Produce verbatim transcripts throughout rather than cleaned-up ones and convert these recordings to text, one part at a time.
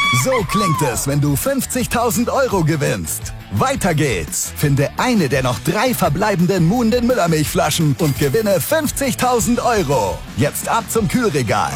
So klingt es, wenn du fünfzigtausend Euro gewinnst. Weiter geht's. Finde eine der noch drei verbleibenden Moon den Müllermilchflaschen und gewinne fünfzigtausend Euro. Jetzt ab zum Kühlregal.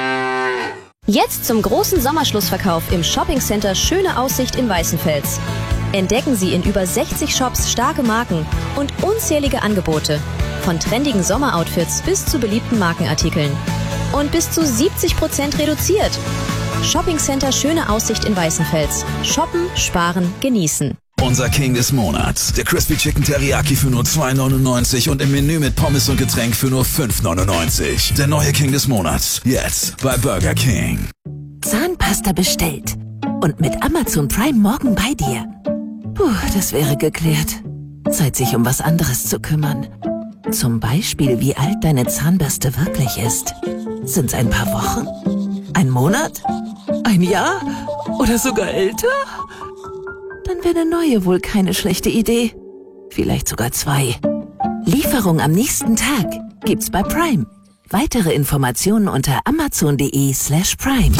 Jetzt zum großen Sommerschlussverkauf im Shoppingcenter Schöne Aussicht in Weißenfels. Entdecken Sie in über sechzig Shops starke Marken und unzählige Angebote. Von trendigen Sommeroutfits bis zu beliebten Markenartikeln. Und bis zu siebzig Prozent reduziert. Shoppingcenter Schöne Aussicht in Weißenfels. Shoppen, sparen, genießen. Unser King des Monats. Der Crispy Chicken Teriyaki für nur zwei neunundneunzig und im Menü mit Pommes und Getränk für nur fünf neunundneunzig. Der neue King des Monats. Jetzt bei Burger King. Zahnpasta bestellt. Und mit Amazon Prime morgen bei dir. Puh, das wäre geklärt. Zeit, sich um was anderes zu kümmern. Zum Beispiel, wie alt deine Zahnbürste wirklich ist. Sind's ein paar Wochen? Ein Monat? Ein Jahr? Oder sogar älter? Dann wäre eine neue wohl keine schlechte Idee. Vielleicht sogar zwei. Lieferung am nächsten Tag gibt's bei Prime. Weitere Informationen unter amazon.de slash prime.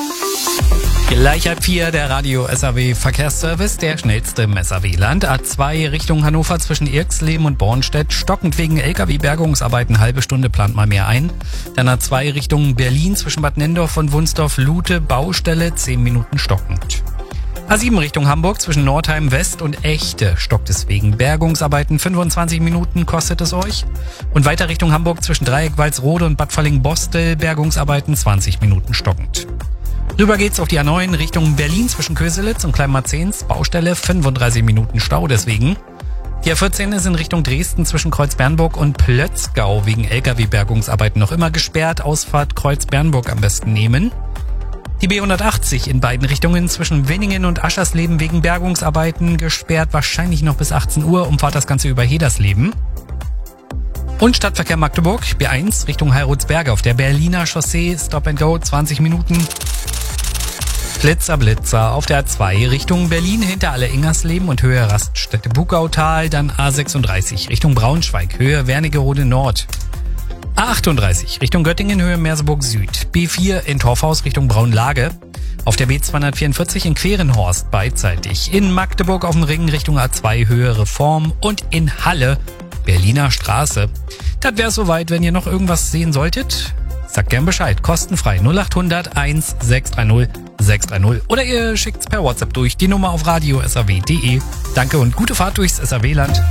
Gleich halb vier, der Radio S R W Verkehrsservice, der schnellste im S R W-Land. A zwei Richtung Hannover zwischen Irxleben und Bornstedt, stockend wegen L K W-Bergungsarbeiten, halbe Stunde, plant mal mehr ein. Dann A zwei Richtung Berlin zwischen Bad Nendorf und Wunsdorf-Lute, Baustelle, zehn Minuten stockend. A sieben Richtung Hamburg zwischen Nordheim West und Echte, stockt es wegen Bergungsarbeiten, fünfundzwanzig Minuten kostet es euch. Und weiter Richtung Hamburg zwischen Dreieck Walsrode und Bad Falling-Bostel, Bergungsarbeiten, zwanzig Minuten stockend. Rüber geht's auf die A neun Richtung Berlin zwischen Köselitz und Kleinmarzens, Baustelle, fünfunddreißig Minuten Stau deswegen. Die A vierzehn ist in Richtung Dresden zwischen Kreuzbernburg und Plötzgau wegen L K W-Bergungsarbeiten noch immer gesperrt, Ausfahrt Kreuzbernburg am besten nehmen. Die B hundertachtzig in beiden Richtungen zwischen Winningen und Aschersleben wegen Bergungsarbeiten gesperrt, wahrscheinlich noch bis achtzehn Uhr, umfahrt das Ganze über Hedersleben. Und Stadtverkehr Magdeburg, B eins Richtung Heilrotsberge auf der Berliner Chaussee, Stop and Go, zwanzig Minuten. Blitzer, Blitzer auf der A zwei Richtung Berlin hinter Alle-Ingersleben und Höhe Raststätte Bugautal, dann A sechsunddreißig Richtung Braunschweig, Höhe Wernigerode Nord. A achtunddreißig Richtung Göttingen, Höhe Merseburg Süd. B vier in Torfhaus Richtung Braunlage. Auf der B zweihundertvierundvierzig in Querenhorst beidseitig. In Magdeburg auf dem Ring Richtung A zwei Höhe Reform und in Halle Berliner Straße. Das wäre soweit, wenn ihr noch irgendwas sehen solltet. Sagt gern Bescheid, kostenfrei null acht hundert eins sechs drei null sechs drei null oder ihr schickt's per WhatsApp durch, die Nummer auf radio s r w punkt de. Danke und gute Fahrt durchs S R W-Land.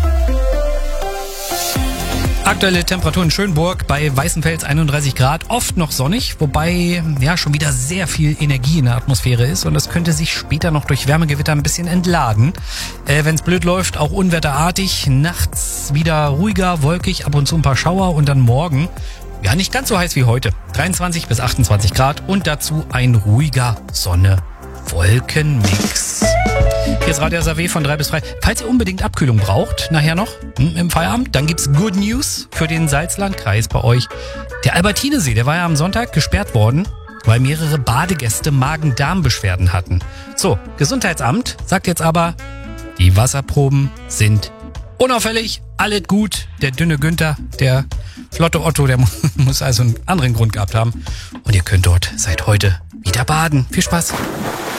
Aktuelle Temperatur in Schönburg bei Weißenfels einunddreißig Grad, oft noch sonnig, wobei ja schon wieder sehr viel Energie in der Atmosphäre ist und das könnte sich später noch durch Wärmegewitter ein bisschen entladen. Äh, wenn's blöd läuft, auch unwetterartig, nachts wieder ruhiger, wolkig, ab und zu ein paar Schauer und dann morgen ja nicht ganz so heiß wie heute, dreiundzwanzig bis achtundzwanzig Grad und dazu ein ruhiger Sonne-Wolken-Mix. Hier ist Radio S R W von drei bis drei. Falls ihr unbedingt Abkühlung braucht, nachher noch hm, im Feierabend, dann gibt's Good News für den Salzlandkreis bei euch. Der Albertinesee, der war ja am Sonntag gesperrt worden, weil mehrere Badegäste Magen-Darm-Beschwerden hatten. So, Gesundheitsamt sagt jetzt aber, die Wasserproben sind unauffällig, alles gut. Der dünne Günther, der flotte Otto, der muss also einen anderen Grund gehabt haben. Und ihr könnt dort seit heute wieder baden. Viel Spaß.